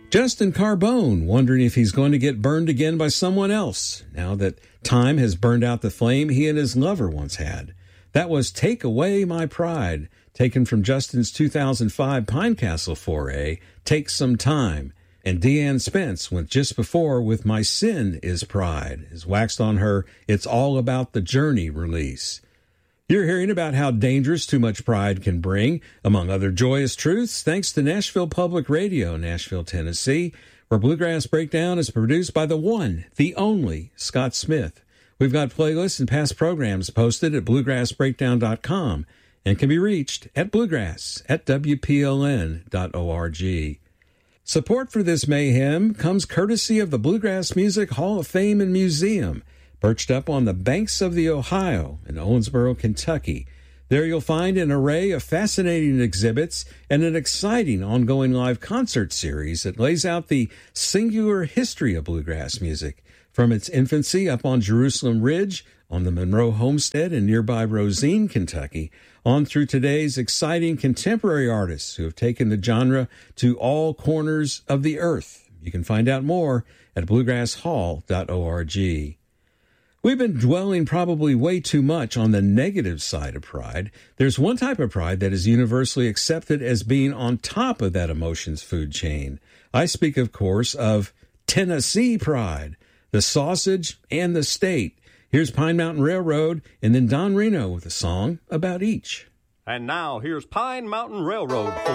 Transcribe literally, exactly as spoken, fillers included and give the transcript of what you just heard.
Justin Carbone wondering if he's going to get burned again by someone else now that time has burned out the flame he and his lover once had. That was Take Away My Pride, taken from Justin's two thousand five Pinecastle foray, Take Some Time. And Deanne Spence went just before with My Sin Is Pride, as waxed on her It's All About the Journey release. You're hearing about how dangerous too much pride can bring, among other joyous truths, thanks to Nashville Public Radio, Nashville, Tennessee, where Bluegrass Breakdown is produced by the one, the only, Scott Smith. We've got playlists and past programs posted at bluegrass breakdown dot com and can be reached at bluegrass at w p l n dot org. Support for this mayhem comes courtesy of the Bluegrass Music Hall of Fame and Museum, perched up on the banks of the Ohio in Owensboro, Kentucky. There you'll find an array of fascinating exhibits and an exciting ongoing live concert series that lays out the singular history of bluegrass music, from its infancy up on Jerusalem Ridge, on the Monroe Homestead in nearby Rosine, Kentucky, on through today's exciting contemporary artists who have taken the genre to all corners of the earth. You can find out more at bluegrass hall dot org. We've been dwelling probably way too much on the negative side of pride. There's one type of pride that is universally accepted as being on top of that emotions food chain. I speak, of course, of Tennessee pride, the sausage and the state. Here's Pine Mountain Railroad and then Don Reno with a song about each. And now here's Pine Mountain Railroad for